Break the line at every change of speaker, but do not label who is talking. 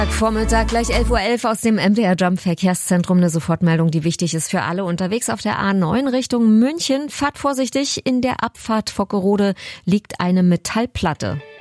Vormittag gleich 11:11 Uhr aus dem MDR Jump Verkehrszentrum. Eine Sofortmeldung, die wichtig ist für alle unterwegs auf der A9 Richtung München. Fahrt vorsichtig, in der Abfahrt Vockerode liegt eine Metallplatte.